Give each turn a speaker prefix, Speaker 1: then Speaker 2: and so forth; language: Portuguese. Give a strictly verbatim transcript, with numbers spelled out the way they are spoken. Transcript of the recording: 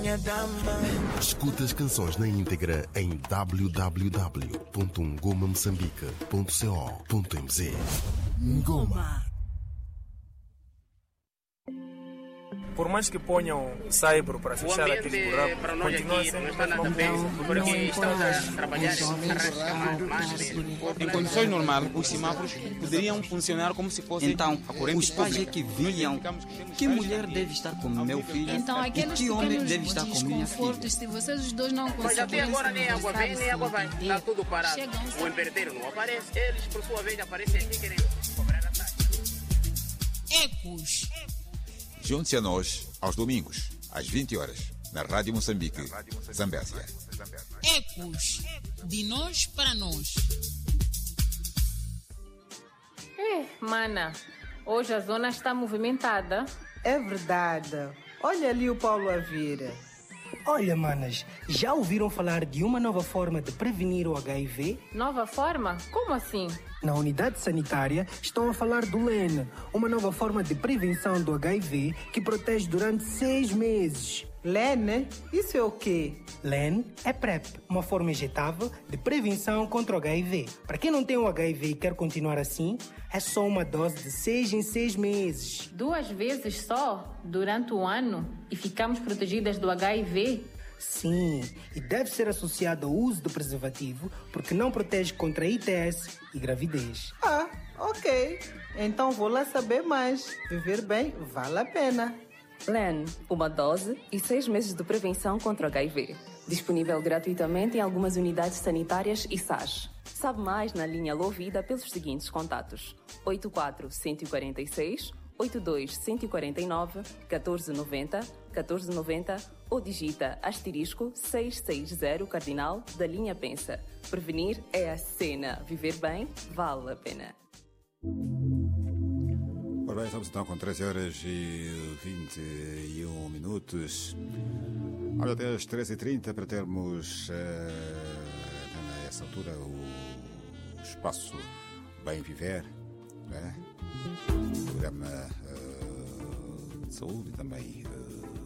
Speaker 1: minha dama.
Speaker 2: Escuta as canções na íntegra em w w w ponto ngoma moçambique ponto co ponto m z. Ngoma.
Speaker 3: Por mais que ponham cyber para fechar aqueles buracos, continua sendo uma
Speaker 4: porque estamos a trabalhar
Speaker 5: em condições normais, os semáforos poderiam funcionar como se fossem
Speaker 6: então,
Speaker 5: a corrente
Speaker 6: os pais é
Speaker 5: pública.
Speaker 6: que viam que mulher deve estar com meu filho
Speaker 7: então,
Speaker 6: e que homem deve estar com minha filha.
Speaker 7: Se vocês os dois não conseguem...
Speaker 4: Mas até agora nem água vem, nem água vai. Está tudo parado. O empreiteiro não aparece. Eles, por sua vez, aparecem aqui querendo cobrar a taxa.
Speaker 7: Ecos.
Speaker 8: Junte-se a nós aos domingos, às vinte horas, na Rádio Moçambique, Zambésia.
Speaker 7: Ecos. De nós para nós.
Speaker 9: É, mana, hoje a zona está movimentada.
Speaker 10: É verdade. Olha ali o Paulo Avira.
Speaker 11: Olha, manas, já ouviram falar de uma nova forma de prevenir o H I V?
Speaker 9: Nova forma? Como assim?
Speaker 11: Na unidade sanitária estão a falar do L E N, uma nova forma de prevenção do H I V que protege durante seis meses.
Speaker 10: L E N? Isso é o quê?
Speaker 11: L E N é PrEP, uma forma injetável de prevenção contra o H I V. Para quem não tem o H I V e quer continuar assim, é só uma dose de seis em seis meses.
Speaker 9: Duas vezes só, durante o ano, e ficamos protegidas do H I V?
Speaker 11: Sim, e deve ser associado ao uso do preservativo, porque não protege contra I T S e gravidez.
Speaker 10: Ah, ok. Então vou lá saber mais. Viver bem vale a pena.
Speaker 12: L E N, uma dose e seis meses de prevenção contra o H I V. Disponível gratuitamente em algumas unidades sanitárias e S A S. Sabe mais na linha Lovida pelos seguintes contatos: oito quatro um quatro seis, oito dois um quatro nove, um quatro nove zero, um quatro nove zero ou digita asterisco seiscentos e sessenta cardinal da linha Pensa. Prevenir é a cena. Viver bem vale a pena.
Speaker 8: Ora bem, estamos então com treze horas e vinte e um minutos. Olha, até às treze e trinta para termos, uh, a essa altura, o espaço Bem Viver, né? O programa uh, de saúde e também uh,